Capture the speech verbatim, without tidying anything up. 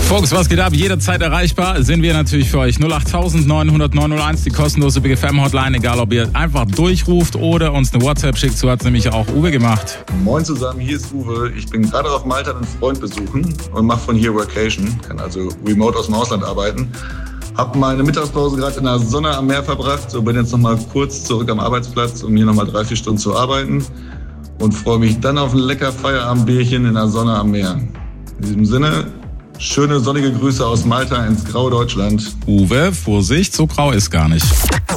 Folks, was geht ab? Jederzeit erreichbar sind wir natürlich für euch. null acht neun null null neun null eins, die kostenlose Big F M Hotline, egal ob ihr einfach durchruft oder uns eine WhatsApp schickt. So hat es nämlich auch Uwe gemacht. Moin zusammen, hier ist Uwe. Ich bin gerade auf Malta einen Freund besuchen und mache von hier Workation, kann also remote aus dem Ausland arbeiten. Hab meine Mittagspause gerade in der Sonne am Meer verbracht und bin jetzt nochmal kurz zurück am Arbeitsplatz, um hier nochmal drei, vier Stunden zu arbeiten und freue mich dann auf ein lecker Feierabendbierchen in der Sonne am Meer. In diesem Sinne, schöne sonnige Grüße aus Malta ins graue Deutschland. Uwe, Vorsicht, so grau ist gar nicht.